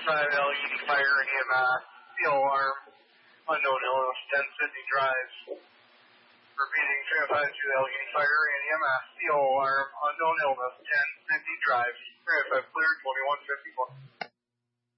305 LED fire and EMS, steel alarm, unknown illness, 1050 drive. Repeating 305 to LED fire and EMS, steel alarm, unknown illness, 1050 drive. 305 clear, 2154.